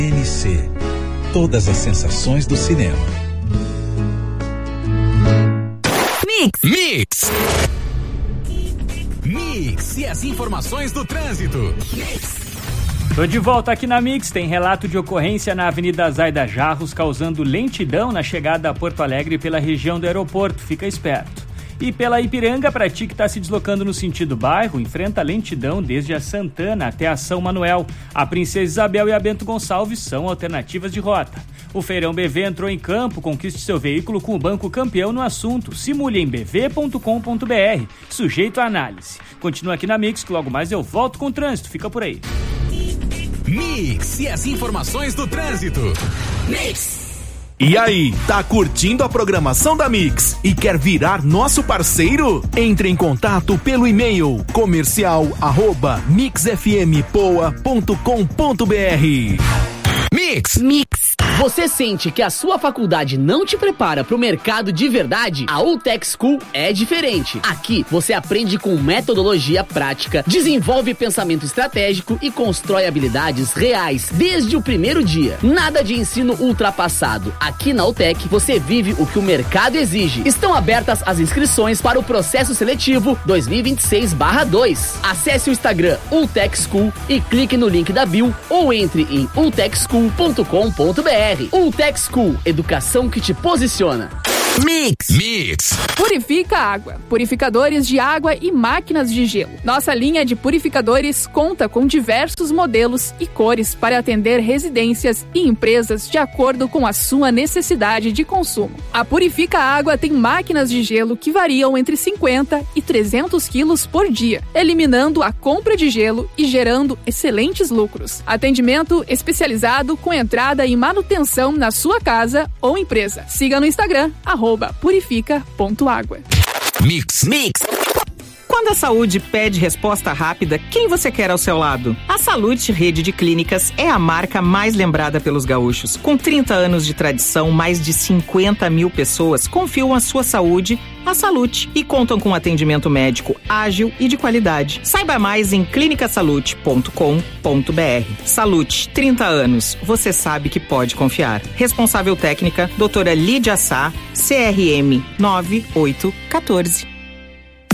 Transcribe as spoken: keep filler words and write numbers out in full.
N C. Todas as sensações do cinema. Mix. Mix. Mix e as informações do trânsito. Mix. Tô de volta aqui na Mix, tem relato de ocorrência na Avenida Zaida Jarros, causando lentidão na chegada a Porto Alegre pela região do aeroporto, fica esperto. E pela Ipiranga, para ti que está se deslocando no sentido bairro, enfrenta lentidão desde a Santana até a São Manuel. A Princesa Isabel e a Bento Gonçalves são alternativas de rota. O Feirão B V entrou em campo, conquiste seu veículo com o banco campeão no assunto. Simule em b v ponto com ponto b r, sujeito à análise. Continua aqui na Mix, que logo mais eu volto com o trânsito, fica por aí. Mix e as informações do trânsito. Mix. E aí, tá curtindo a programação da Mix e quer virar nosso parceiro? Entre em contato pelo e-mail comercial arroba mixfmpoa ponto com ponto b r. Mix. Mix. Você sente que a sua faculdade não te prepara para o mercado de verdade? A UTech School é diferente. Aqui você aprende com metodologia prática, desenvolve pensamento estratégico e constrói habilidades reais desde o primeiro dia. Nada de ensino ultrapassado. Aqui na UTech você vive o que o mercado exige. Estão abertas as inscrições para o processo seletivo dois mil e vinte e seis barra dois. Acesse o Instagram UTech School e clique no link da bio ou entre em utech school ponto com ponto b r. UTech School, educação que te posiciona. Mix. Mix. Purifica Água. Purificadores de água e máquinas de gelo. Nossa linha de purificadores conta com diversos modelos e cores para atender residências e empresas de acordo com a sua necessidade de consumo. A Purifica Água tem máquinas de gelo que variam entre cinquenta e trezentos quilos por dia, eliminando a compra de gelo e gerando excelentes lucros. Atendimento especializado com entrada e manutenção na sua casa ou empresa. Siga no Instagram, arroba purifica ponto água. Mix. Mix. Quando a saúde pede resposta rápida, quem você quer ao seu lado? A Salute Rede de Clínicas é a marca mais lembrada pelos gaúchos. Com trinta anos de tradição, mais de cinquenta mil pessoas confiam a sua saúde à Salute e contam com atendimento médico ágil e de qualidade. Saiba mais em clinica salute ponto com ponto b r. Salute, trinta anos. Você sabe que pode confiar. Responsável técnica, doutora Lídia Sá, C R M nove oito um quatro.